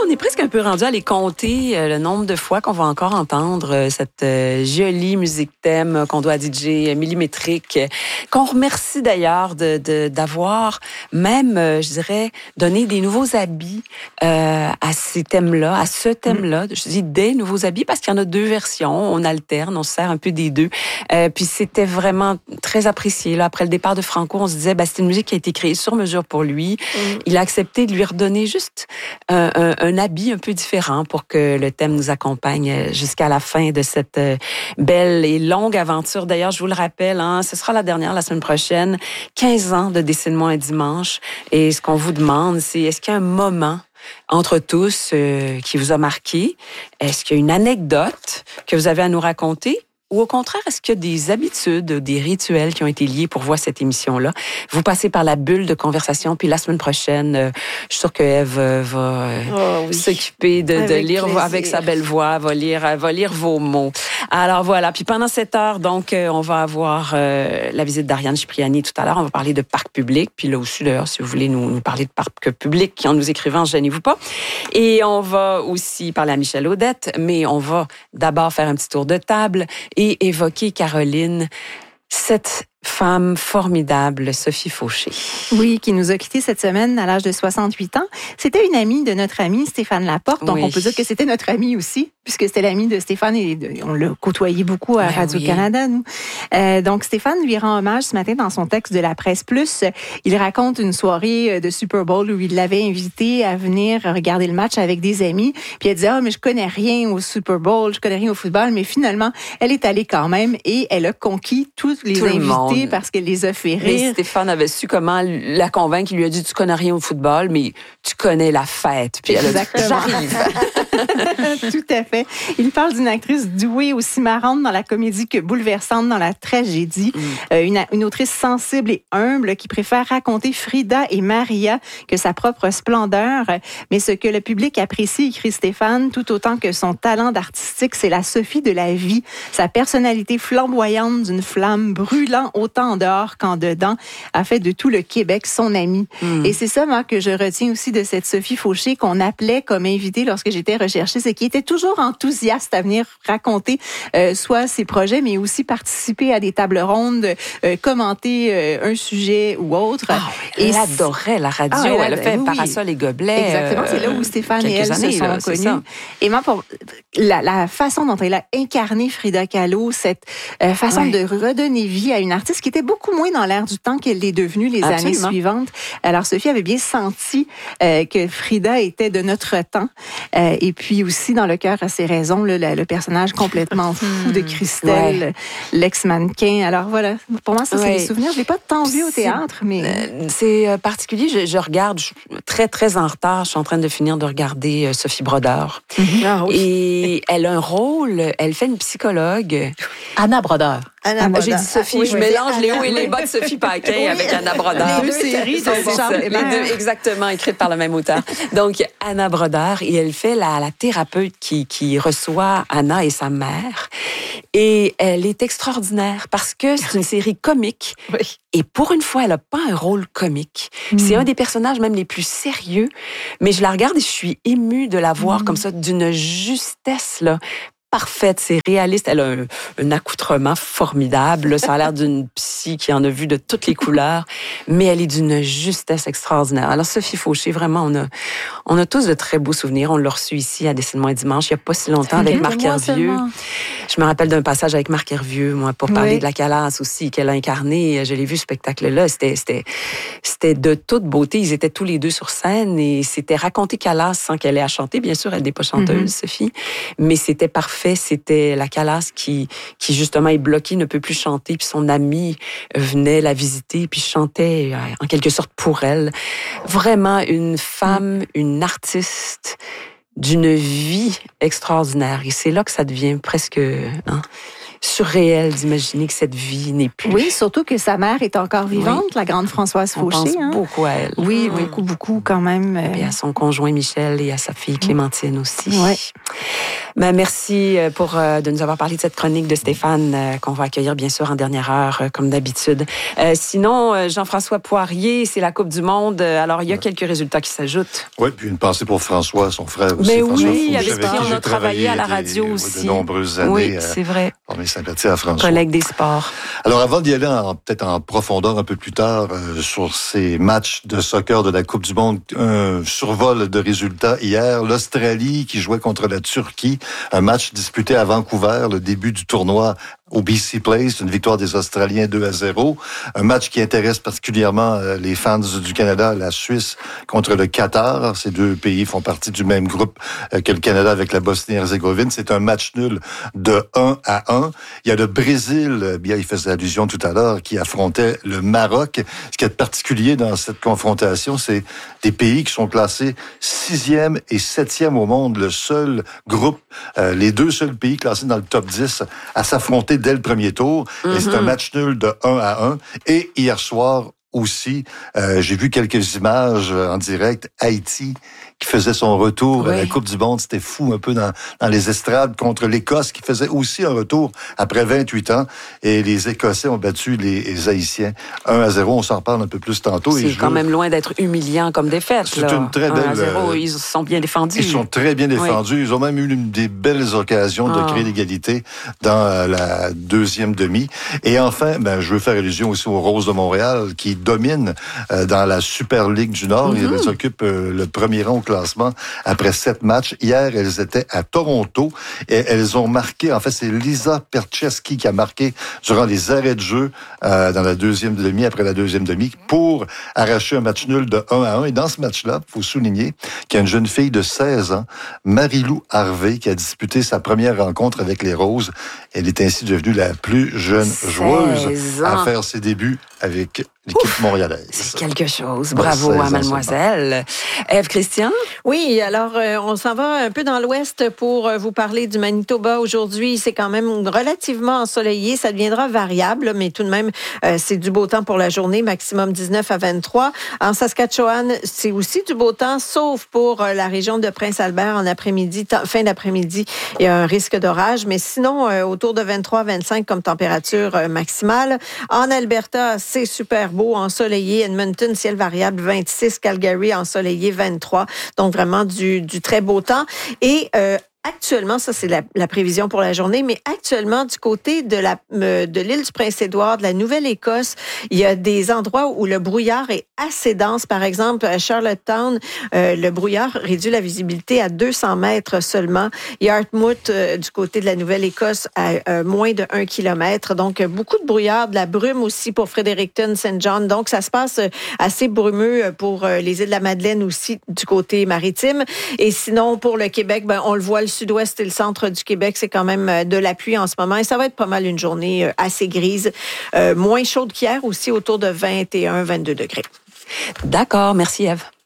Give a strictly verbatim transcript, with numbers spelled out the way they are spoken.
on est presque un peu rendu à les compter euh, le nombre de fois qu'on va encore entendre euh, cette euh, jolie musique thème qu'on doit à D J Millimétrique, euh, qu'on remercie d'ailleurs de, de, d'avoir même, euh, je dirais, donné des nouveaux habits euh, à ces thèmes-là, à ce thème-là. Je dis des nouveaux habits parce qu'il y en a deux versions, on alterne, on se sert un peu des deux. Euh, puis c'était vraiment très apprécié. Là, après le départ de Franco, on se disait, ben, c'est une musique qui a été créée sur mesure pour lui. Mm. Il a accepté de lui redonner juste un, un, un habit un peu différent pour que le thème nous accompagne jusqu'à la fin de cette belle et longue aventure. D'ailleurs, je vous le rappelle, hein, ce sera la dernière la semaine prochaine. quinze ans de Dessine-moi un dimanche. Et ce qu'on vous demande, c'est est-ce qu'il y a un moment entre tous euh, qui vous a marqué? Est-ce qu'il y a une anecdote que vous avez à nous raconter? Ou au contraire, est-ce qu'il y a des habitudes, des rituels qui ont été liés pour voir cette émission-là? Vous passez par la bulle de conversation, puis la semaine prochaine, euh, je suis sûre que Ève euh, va euh, oh, oui. s'occuper de, de lire plaisir. Avec sa belle voix, va lire, va lire vos mots. Alors voilà, puis pendant cette heure, donc, euh, on va avoir euh, la visite d'Ariane Cipriani tout à l'heure. On va parler de parc public, puis là aussi, d'ailleurs, si vous voulez nous, nous parler de parc public, en nous écrivant, gênez-vous pas. Et on va aussi parler à Michel Audette, mais on va d'abord faire un petit tour de table et évoquer, Caroline, cette femme formidable, Sophie Fauché. Oui, qui nous a quittés cette semaine à l'âge de soixante-huit ans. C'était une amie de notre ami Stéphane Laporte, donc oui. on peut dire que c'était notre amie aussi, puisque c'était l'amie de Stéphane et de, on l'a côtoyé beaucoup à ben Radio-Canada, oui. nous. Euh, donc Stéphane lui rend hommage ce matin dans son texte de la Presse Plus. Il raconte une soirée de Super Bowl où il l'avait invitée à venir regarder le match avec des amis. Puis elle disait, ah, mais je connais rien au Super Bowl, je connais rien au football, mais finalement, elle est allée quand même et elle a conquis tous les Tout invités parce qu'elle les a fait rire. Mais Stéphane avait su comment la convaincre. Il lui a dit, tu connais rien au football, mais tu connais la fête. Puis elle a dit, j'arrive. Tout à fait. Il parle d'une actrice douée, aussi marrante dans la comédie que bouleversante dans la tragédie. Mm. Euh, une, une autrice sensible et humble qui préfère raconter Frida et Maria que sa propre splendeur. Mais ce que le public apprécie, écrit Stéphane, tout autant que son talent d'artistique, c'est la Sophie de la vie. Sa personnalité flamboyante d'une flamme brûlant autant en dehors qu'en dedans a fait de tout le Québec son amie. Mm. Et c'est ça, moi, que je retiens aussi de cette Sophie Fauché qu'on appelait comme invitée lorsque j'étais recherchée, c'est qu'elle était toujours enthousiaste à venir raconter euh, soit ses projets, mais aussi participer à des tables rondes, euh, commenter euh, un sujet ou autre. Oh, et elle adorait la radio. Ah, elle, elle a fait oui. Parasol et Gobelets. Exactement, euh, c'est là où Stéphane et elle années, se sont là, connus. Et moi, pour la, la façon dont elle a incarné Frida Kahlo, cette euh, façon ouais. de redonner vie à une artiste qui était beaucoup moins dans l'air du temps qu'elle l'est devenue les Absolument. Années suivantes. Alors, Sophie avait bien senti euh, que Frida était de notre temps. Euh, et puis aussi, dans le cœur à ses raisons, le, le personnage complètement fou de Christelle, ouais. l'ex-mannequin. Alors voilà, pour moi, ça, c'est ouais. des souvenirs. Je ne l'ai pas tant vu au théâtre, mais... Euh, c'est particulier. Je, je regarde, je suis très, très en retard. Je suis en train de finir de regarder euh, Sophie Brodeur. Mm-hmm. Ah, oui. Et elle a un rôle, elle fait une psychologue. Anna Brodeur. Anna ah, Brodeur. J'ai dit Sophie, ah, oui, je oui, mélange Anna, les hauts et les bas de Sophie Paquin oui. avec Anna Brodeur. Les deux séries, c'est ça. Les deux, exactement, écrites par le même auteur. Donc, Anna Brodeur, et elle fait la, la thérapeute qui, qui reçoit Anna et sa mère. Et elle est extraordinaire parce que c'est une série comique. Oui. Et pour une fois, elle n'a pas un rôle comique. Mm. C'est un des personnages même les plus sérieux. Mais je la regarde et je suis émue de la voir mm. comme ça, d'une justesse, là. Parfaite, c'est réaliste. Elle a un, un accoutrement formidable. Ça a l'air d'une psy qui en a vu de toutes les couleurs, mais elle est d'une justesse extraordinaire. Alors, Sophie Fauché, vraiment, on a, on a tous de très beaux souvenirs. On l'a reçu ici à Dessine-moi un dimanche, il n'y a pas si longtemps, avec Marc Hervieux. Je me rappelle d'un passage avec Marc Hervieux, moi, pour parler oui. de la Calas aussi, qu'elle a incarné. Je l'ai vu, ce spectacle-là. C'était, c'était, c'était de toute beauté. Ils étaient tous les deux sur scène et c'était raconter Calas sans qu'elle ait à chanter. Bien sûr, elle n'est pas chanteuse, mm-hmm. Sophie, mais c'était parfait. C'était la Calas qui, qui justement est bloquée, ne peut plus chanter, puis son amie venait la visiter, puis chantait en quelque sorte pour elle. Vraiment une femme, une artiste d'une vie extraordinaire. Et c'est là que ça devient presque... Hein, surréel d'imaginer que cette vie n'est plus. Oui, surtout que sa mère est encore vivante, oui. la grande Françoise Fauché. On pense hein? beaucoup à elle. Oui, oui, beaucoup, beaucoup quand même. Et à son conjoint Michel et à sa fille Clémentine aussi. Oui. Ben, merci pour euh, de nous avoir parlé de cette chronique de Stéphane euh, qu'on va accueillir bien sûr en dernière heure euh, comme d'habitude. Euh, sinon, euh, Jean-François Poirier, c'est la Coupe du Monde. Alors il y a ouais. quelques résultats qui s'ajoutent. Oui, puis une pensée pour François, son frère aussi. Mais François oui, Fouche, avec qui on a travaillé à la radio des, aussi. De nombreuses années. Oui, c'est vrai. On est sympathique à François. Collègue des sports. Alors avant d'y aller en, peut-être en profondeur un peu plus tard euh, sur ces matchs de soccer de la Coupe du Monde, un survol de résultats hier. L'Australie qui jouait contre la Turquie, un match disputé à Vancouver, le début du tournoi au B C Place, une victoire des Australiens deux à zéro. Un match qui intéresse particulièrement les fans du Canada, la Suisse contre le Qatar. Ces deux pays font partie du même groupe que le Canada avec la Bosnie-Herzégovine. C'est un match nul de un à un. Il y a le Brésil, bien, il faisait allusion tout à l'heure, qui affrontait le Maroc. Ce qui est particulier dans cette confrontation, c'est des pays qui sont classés sixième et septième au monde. Le seul groupe, euh, les deux seuls pays classés dans le top dix à s'affronter dès le premier tour. Mm-hmm. Et c'est un match nul de un à un. Et hier soir aussi, euh, j'ai vu quelques images en direct. Haïti qui faisait son retour oui. à la Coupe du Monde. C'était fou un peu dans, dans les estrades contre l'Écosse qui faisait aussi un retour après vingt-huit ans. Et les Écossais ont battu les, les Haïtiens un à zéro. On s'en reparle un peu plus tantôt. C'est et quand veux... même loin d'être humiliant comme défaite. C'est là. une très belle... un à zéro, ils se sont bien défendus. Ils sont très bien défendus. Oui. Ils ont même eu une des belles occasions de oh. créer l'égalité dans la deuxième demi. Et enfin, ben, je veux faire allusion aussi aux Roses de Montréal qui dominent euh, dans la Super Ligue du Nord. Mm-hmm. Ils occupent euh, le premier rang au classement après sept matchs. Hier, elles étaient à Toronto et elles ont marqué, en fait, c'est Lisa Percheski qui a marqué durant les arrêts de jeu euh, dans la deuxième demi, après la deuxième demi, pour arracher un match nul de un à un. Et dans ce match-là, il faut souligner qu'il y a une jeune fille de seize ans, Marie-Lou Harvey, qui a disputé sa première rencontre avec les Roses. Elle est ainsi devenue la plus jeune joueuse à faire ses débuts avec l'équipe Ouf, montréalaise. C'est quelque chose. Bravo à mademoiselle. Ève Christian? Oui, alors euh, on s'en va un peu dans l'ouest pour euh, vous parler du Manitoba. Aujourd'hui, c'est quand même relativement ensoleillé. Ça deviendra variable, mais tout de même, euh, c'est du beau temps pour la journée, maximum dix-neuf à vingt-trois. En Saskatchewan, c'est aussi du beau temps, sauf pour euh, la région de Prince-Albert en après-midi, t- fin d'après-midi. Il y a un risque d'orage, mais sinon, euh, autour de vingt-trois à vingt-cinq comme température euh, maximale. En Alberta, c'est super beau, ensoleillé. Edmonton, ciel variable, vingt-six. Calgary, ensoleillé, vingt-trois. Donc, vraiment du, du très beau temps. Et euh, actuellement, ça c'est la, la prévision pour la journée, mais actuellement, du côté de, la, de l'île du Prince-Édouard, de la Nouvelle-Écosse, il y a des endroits où le brouillard est assez dense. Par exemple, à Charlottetown, euh, le brouillard réduit la visibilité à deux cents mètres seulement. Yarmouth, euh, du côté de la Nouvelle-Écosse, à euh, moins de un kilomètre. Donc, beaucoup de brouillard, de la brume aussi pour Fredericton, Saint John. Donc, ça se passe assez brumeux pour euh, les îles de la Madeleine aussi du côté maritime. Et sinon, pour le Québec, ben, on le voit, le sud-ouest et le centre du Québec, c'est quand même de la pluie en ce moment. Et ça va être pas mal une journée assez grise. Euh, moins chaude qu'hier aussi, autour de vingt et un à vingt-deux degrés. D'accord. Merci, Ève.